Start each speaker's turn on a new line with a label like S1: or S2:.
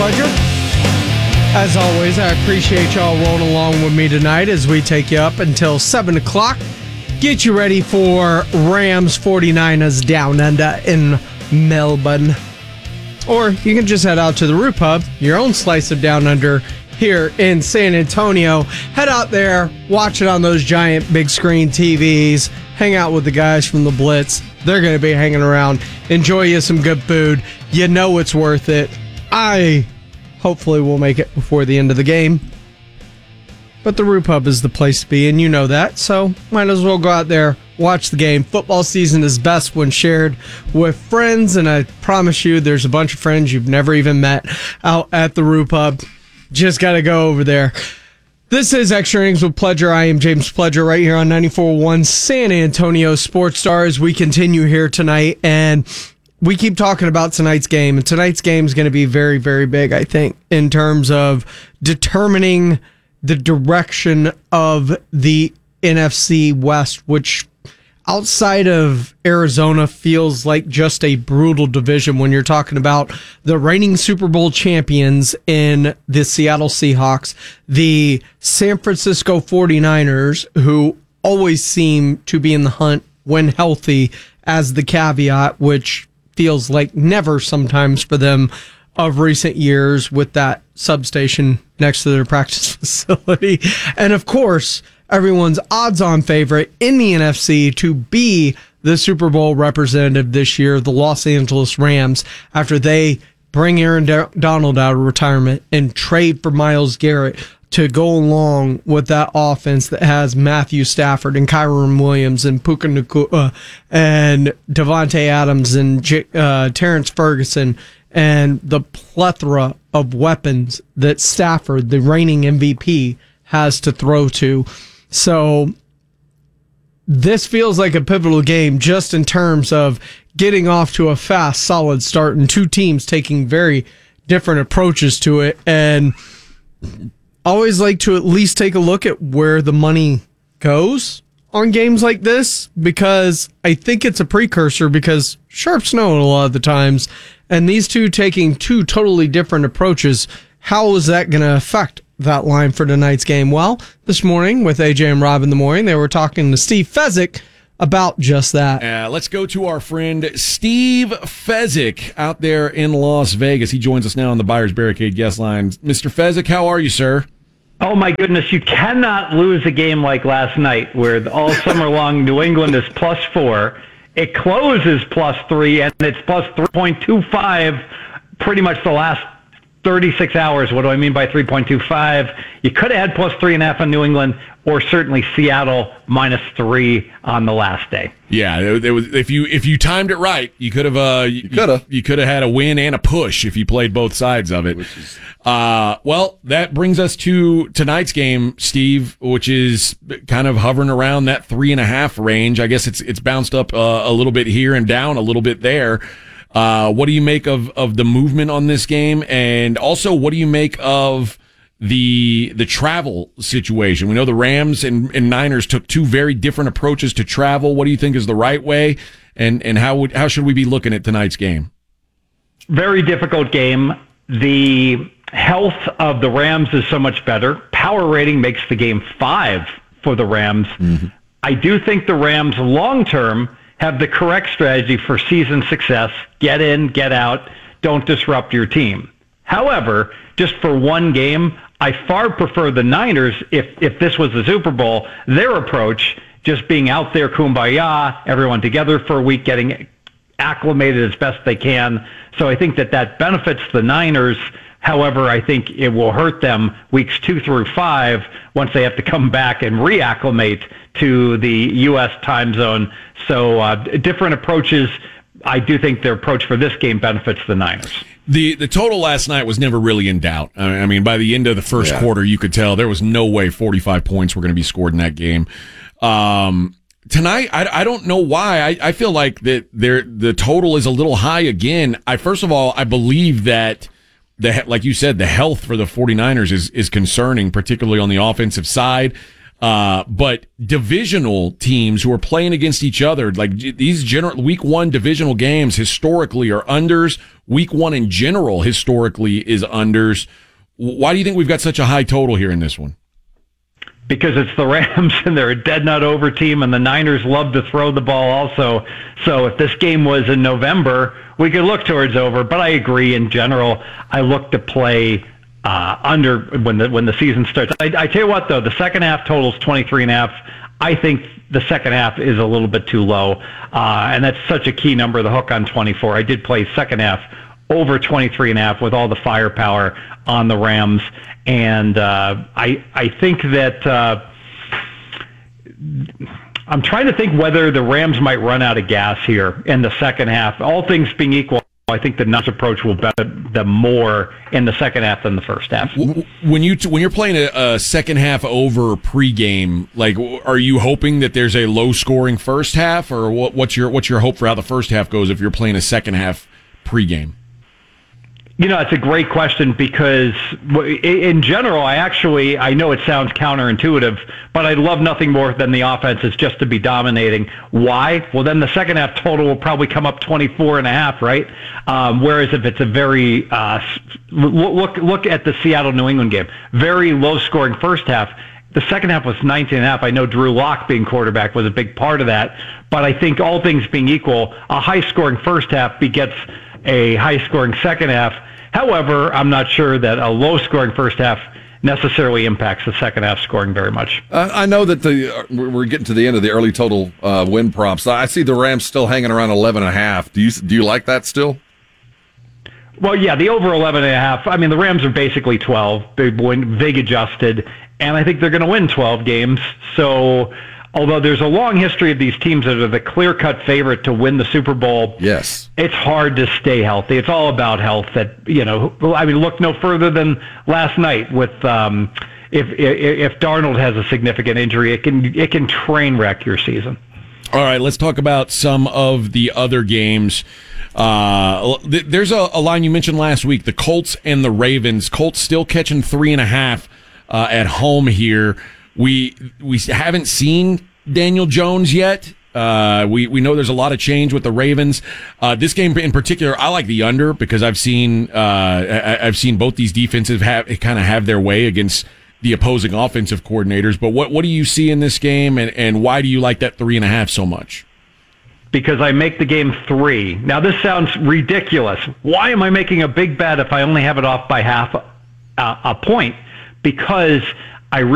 S1: Pledger. As always, I appreciate y'all rolling along with me tonight as we take you up until 7 o'clock. Get you ready for Rams 49ers Down Under in Melbourne. Or you can just head out to the Root Pub, your own slice of Down Under here in San Antonio. Head out there, watch it on those giant big screen TVs, hang out with the guys from the Blitz. They're going to be hanging around. Enjoy you some good food. You know it's worth it. I hopefully will make it before the end of the game. But the Root Pub is the place to be, and you know that, so might as well go out there, watch the game. Football season is best when shared with friends, and I promise you there's a bunch of friends you've never even met out at the Root Pub. Just got to go over there. This is Extra Innings with Pledger. I am James Pledger right here on 94.1 San Antonio Sports Stars. We continue here tonight, and we keep talking about tonight's game, and tonight's game is going to be very, very big, I think, in terms of determining the direction of the NFC West, which outside of Arizona feels like just a brutal division when you're talking about the reigning Super Bowl champions in the Seattle Seahawks, the San Francisco 49ers, who always seem to be in the hunt when healthy as the caveat, which feels like never sometimes for them of recent years with that substation next to their practice facility. And of course, everyone's odds-on favorite in the NFC to be the Super Bowl representative this year, the Los Angeles Rams, after they bring Aaron Donald out of retirement and trade for Myles Garrett to go along with that offense that has Matthew Stafford and Kyron Williams and Puka Nacua and Devontae Adams and Terrence Ferguson and the plethora of weapons that Stafford, the reigning MVP, has to throw to. So this feels like a pivotal game just in terms of getting off to a fast, solid start and two teams taking very different approaches to it. And always like to at least take a look at where the money goes on games like this, because I think it's a precursor, because sharps know it a lot of the times, and these two taking two totally different approaches, how is that going to affect that line for tonight's game? Well, this morning with AJ and Rob in the morning, they were talking to Steve Fezzik about just that.
S2: Let's go to our friend Steve Fezzik out there in Las Vegas. He joins us now on the Buyers Barricade guest line. Mr. Fezzik, how are you, sir?
S3: Oh, my goodness. You cannot lose a game like last night where all summer long New England is +4. It closes +3, and it's +3.25 pretty much the last 36 hours. What do I mean by 3.25? You could have had +3.5 on New England, or certainly Seattle -3 on the last day.
S2: Yeah, it was. If you timed it right, you could have. You could have had a win and a push if you played both sides of it. Well, that brings us to tonight's game, Steve, which is kind of hovering around that 3.5 range. I guess it's bounced up a little bit here and down a little bit there. What do you make of the movement on this game? And also, what do you make of the travel situation? We know the Rams and Niners took two very different approaches to travel. What do you think is the right way? And how should we be looking at tonight's game?
S3: Very difficult game. The health of the Rams is so much better. Power rating makes the game 5 for the Rams. Mm-hmm. I do think the Rams long-term have the correct strategy for season success. Get in, get out, don't disrupt your team. However, just for one game, I far prefer the Niners, if this was the Super Bowl, their approach, just being out there, kumbaya, everyone together for a week, getting acclimated as best they can. So I think that benefits the Niners. However, I think it will hurt them weeks 2 through 5 once they have to come back and reacclimate to the U.S. time zone. So different approaches. I do think their approach for this game benefits the Niners.
S2: The total last night was never really in doubt. I mean, by the end of the first quarter, you could tell there was no way 45 points were going to be scored in that game. Tonight, I don't know why. I feel like that the total is a little high again. First of all, I believe that like you said, the health for the 49ers is concerning, particularly on the offensive side. But divisional teams who are playing against each other, like these week one divisional games historically are unders. Week one in general historically is unders. Why do you think we've got such a high total here in this one?
S3: Because it's the Rams and they're a dead nut over team, and the Niners love to throw the ball also. So if this game was in November, we could look towards over. But I agree in general. I look to play under when the season starts. I tell you what, though, the second half total's 23.5. I think the second half is a little bit too low, and that's such a key number. The hook on 24. I did play second half over 23.5 with all the firepower on the Rams. And I think that I'm trying to think whether the Rams might run out of gas here in the second half. All things being equal, I think the Niners approach will benefit them more in the second half than the first half.
S2: When you're playing a second half over pregame, like, are you hoping that there's a low scoring first half, or what's your hope for how the first half goes if you're playing a second half pregame?
S3: You know, it's a great question because in general, I know it sounds counterintuitive, but I'd love nothing more than the offense is just to be dominating. Why? Well, then the second half total will probably come up 24.5, right? Whereas if it's a very, look at the Seattle-New England game, very low scoring first half. The second half was 19.5. I know Drew Lock being quarterback was a big part of that, but I think all things being equal, a high scoring first half begets a high scoring second half. However, I'm not sure that a low-scoring first half necessarily impacts the second half scoring very much.
S4: I know that we're getting to the end of the early total win props. I see the Rams still hanging around 11.5. Do you like that still?
S3: Well, yeah, the over 11.5. I mean, the Rams are basically 12. Big adjusted, and I think they're going to win 12 games. So, although there's a long history of these teams that are the clear-cut favorite to win the Super Bowl,
S4: yes,
S3: it's hard to stay healthy. It's all about health. Look no further than last night with if Darnold has a significant injury, it can train wreck your season.
S2: All right, let's talk about some of the other games. There's a line you mentioned last week, the Colts and the Ravens. Colts still catching 3.5 at home here. We haven't seen Daniel Jones yet. We know there's a lot of change with the Ravens. This game in particular, I like the under because I've seen both these defenses have their way against the opposing offensive coordinators. But what do you see in this game, and why do you like that 3.5 so much?
S3: Because I make the game 3. Now this sounds ridiculous. Why am I making a big bet if I only have it off by half a point? Because